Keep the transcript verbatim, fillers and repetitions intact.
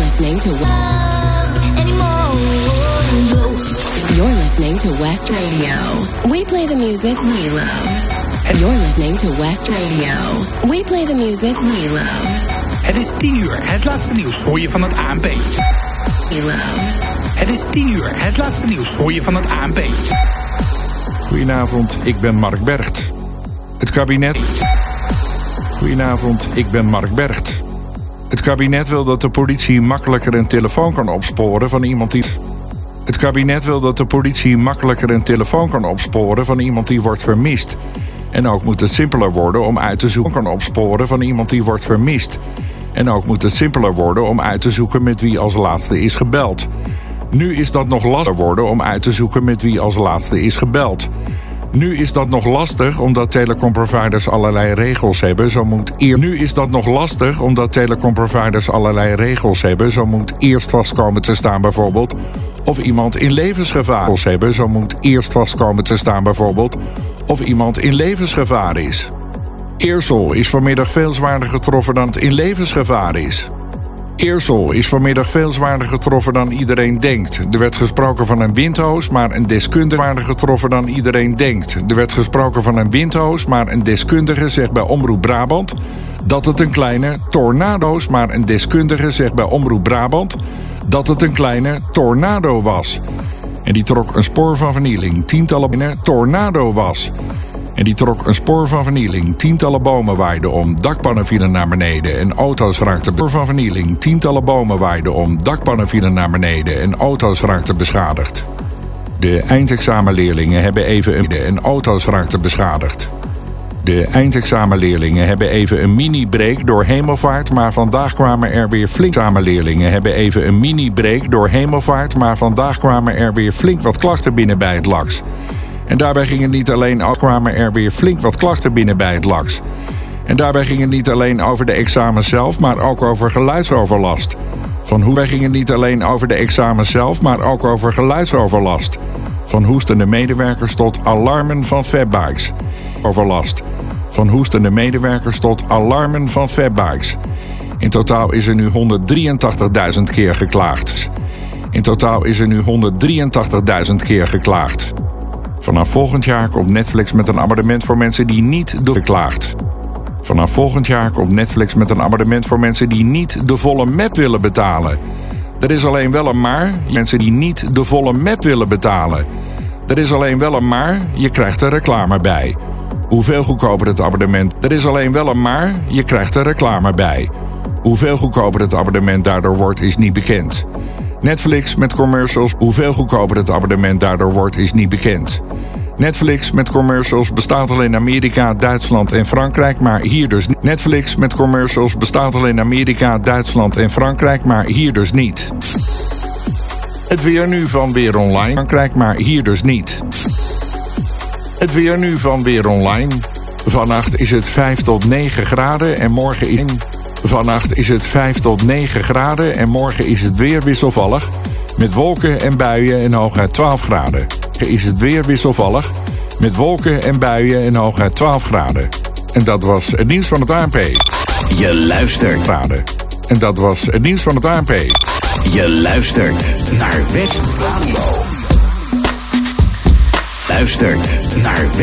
listening to You're listening to West Radio. We play the music we love. You're listening to West Radio. We play the music we love. Het is tien uur. Het laatste nieuws hoor je van het A N P. We love. Het is tien uur. Het laatste nieuws hoor je van het A N P. Goedenavond, ik ben Mark Bergt. Het kabinet. Goedenavond, ik ben Mark Bergt. Het kabinet wil dat de politie makkelijker een telefoon kan opsporen van iemand die... Het kabinet wil dat de politie makkelijker een telefoon kan opsporen van iemand die wordt vermist. En ook moet het simpeler worden om uit te zoeken kan opsporen van iemand die wordt vermist. En ook moet het simpeler worden om uit te zoeken met wie als laatste is gebeld. Nu is dat nog lastiger worden om uit te zoeken met wie als laatste is gebeld. Nu is dat nog lastig omdat telecomproviders allerlei regels hebben. Zo moet eer... Nu is dat nog lastig omdat telecomproviders allerlei regels hebben. Zo moet eerst vast komen te staan bijvoorbeeld of iemand in levensgevaar is. Hebben. Zo moet eerst vast komen te staan bijvoorbeeld of iemand in levensgevaar is. Eersel is vanmiddag veel zwaarder getroffen dan het in levensgevaar is. Eersel is vanmiddag veel zwaarder getroffen dan iedereen denkt. Er werd gesproken van een windhoos, maar een deskundige zwaarder getroffen dan iedereen denkt. Er werd gesproken van een windhoos, maar een deskundige zegt bij Omroep Brabant dat het een kleine tornado is, maar een deskundige zegt bij Omroep Brabant dat het een kleine tornado was. En die trok een spoor van vernieling. Tientallen een tornado was. En die trok een spoor van vernieling. Tientallen bomen waaiden om, dakpannen vielen naar beneden en auto's raakten spoor van vernieling. Tientallen bomen waaiden om, dakpannen vielen naar beneden en auto's raakten beschadigd. De eindexamenleerlingen hebben even een en auto's raakten beschadigd. De eindexamenleerlingen hebben even een mini-break door hemelvaart, maar vandaag kwamen er weer flink examenleerlingen hebben even een mini-break door hemelvaart, maar vandaag kwamen er weer flink wat klachten binnen bij het L A X. En daarbij ging het niet alleen over, kwamen er weer flink wat klachten binnen bij het L A X. En daarbij ging het niet alleen over de examens zelf, maar ook over geluidsoverlast. Van hoe wij gingen niet alleen over de examens zelf, maar ook over geluidsoverlast. Van hoestende medewerkers tot alarmen van fatbikes. Overlast. Van hoestende medewerkers tot alarmen van fatbikes. In totaal is er nu honderddrieëntachtigduizend keer geklaagd. In totaal is er nu honderddrieëntachtigduizend keer geklaagd. Vanaf volgend jaar komt Netflix met een abonnement voor mensen die niet de geklaagd. Vanaf volgend jaar komt Netflix met een abonnement voor mensen die niet de volle map willen betalen. Er is alleen wel een maar, mensen die niet de volle map willen betalen. Er is alleen wel een maar, je krijgt er reclame bij. Hoeveel goedkoper het abonnement... Er is alleen wel een maar, je krijgt er reclame bij. Hoeveel goedkoper het abonnement daardoor wordt, is niet bekend. Netflix met commercials, hoeveel goedkoper het abonnement daardoor wordt, is niet bekend. Netflix met commercials bestaat al in Amerika, Duitsland en Frankrijk, maar hier dus niet. Netflix met commercials bestaat al in Amerika, Duitsland en Frankrijk, maar hier dus niet. Het weer nu van Weer Online, Frankrijk, maar hier dus niet. Het weer nu van Weer Online. Vannacht is het vijf tot negen graden en morgen in... Vannacht is het vijf tot negen graden en morgen is het weer wisselvallig. Met wolken en buien en hooguit twaalf graden. Is het weer wisselvallig. Met wolken en buien en hooguit twaalf graden. En dat was het nieuws van het A N P. Je luistert. Graden. En dat was het nieuws van het A N P. Je luistert naar West Radio. Luistert naar West.